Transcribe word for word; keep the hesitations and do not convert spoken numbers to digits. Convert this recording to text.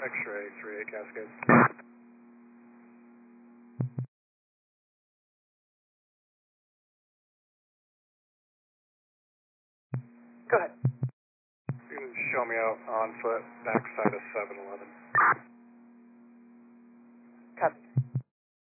X-ray three eight Cascade. Go ahead. You can show me out on foot, backside of seven eleven. Copy.